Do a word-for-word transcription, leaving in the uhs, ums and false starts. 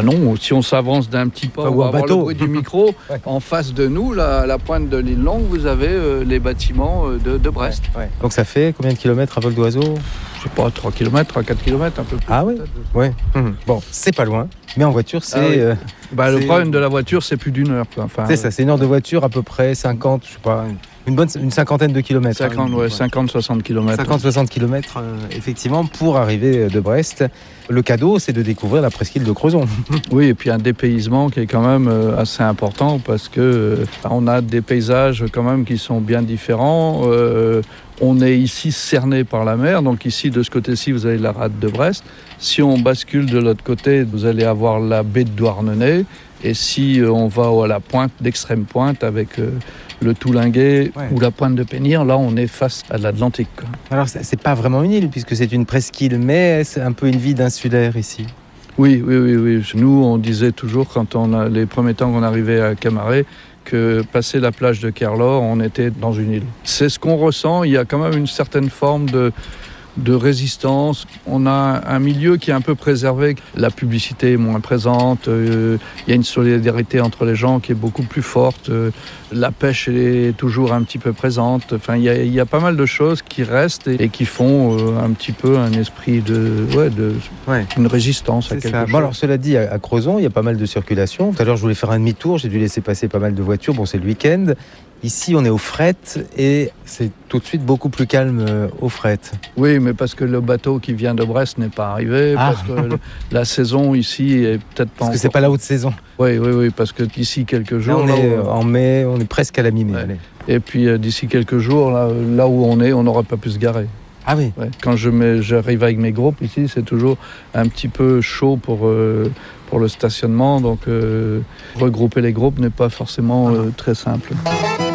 bah non, si on s'avance d'un petit pas, Enfin, on ou va un avoir bateau. le bruit du micro. Ouais. En face de nous, là, à la pointe de l'île Longue, vous avez euh, les bâtiments euh, de, de Brest. Ouais, ouais. Donc ça fait combien de kilomètres à vol d'oiseau? Je sais pas, trois kilomètres, trois à quatre kilomètres, un peu plus. Ah oui. peut-être. Ouais. Hum. Bon, c'est pas loin, mais en voiture, c'est Ah oui. euh, Bah, le C'est- problème de la voiture, c'est plus d'une heure, quoi. Enfin, c'est ça, c'est une heure de voiture à peu près cinquante, je sais pas, une bonne une cinquantaine de kilomètres. cinquante, hein. ouais, cinquante soixante kilomètres. cinquante à soixante kilomètres, euh, effectivement, pour arriver de Brest. Le cadeau, c'est de découvrir la presqu'île de Crozon. Oui, et puis un dépaysement qui est quand même euh, assez important parce que euh, on a des paysages quand même qui sont bien différents. Euh, on est ici cerné par la mer, donc ici de ce côté-ci vous avez la rade de Brest. Si on bascule de l'autre côté, vous allez avoir la baie de Douarnenez. Et si euh, on va à la pointe, l'extrême pointe avec euh, le Toulinguet Ouais. ou la pointe de Pénir, là on est face à l'Atlantique, quoi. Alors, c'est c'est pas vraiment une île, puisque c'est une presqu'île, mais c'est un peu une vie d'insulaire ici. Oui, oui, oui, oui. Nous, on disait toujours, quand on a les premiers temps qu'on arrivait à Camaret, que passer la plage de Kerlor, on était dans une île. C'est ce qu'on ressent. Il y a quand même une certaine forme de, de résistance. On a un milieu qui est un peu préservé. La publicité est moins présente. Euh, il y a une solidarité entre les gens qui est beaucoup plus forte. Euh, la pêche est toujours un petit peu présente. Enfin, il y a, il y a pas mal de choses qui restent et, et qui font euh, un petit peu un esprit de, ouais, de Ouais. une résistance à C'est quelque ça. chose. Bon, alors, cela dit, à, à Crozon, il y a pas mal de circulation. Tout à l'heure, je voulais faire un demi-tour, j'ai dû laisser passer pas mal de voitures. Bon, c'est le week-end. Ici, on est au fret et c'est tout de suite beaucoup plus calme euh, au fret. Oui, mais parce que le bateau qui vient de Brest n'est pas arrivé, Ah. parce que le- la saison ici est peut-être pas Parce que encore... c'est pas la haute saison. Oui, oui, oui, parce que d'ici quelques Là, jours... on là est où- en mai, on est presque à la mi-mai. Ouais. allez. Et puis euh, d'ici quelques jours, là, là où on est, on n'aurait pas pu se garer. Ah oui. Ouais. Quand je mets- j'arrive avec mes groupes ici, c'est toujours un petit peu chaud pour, euh, pour le stationnement, donc euh, regrouper les groupes n'est pas forcément euh, très simple.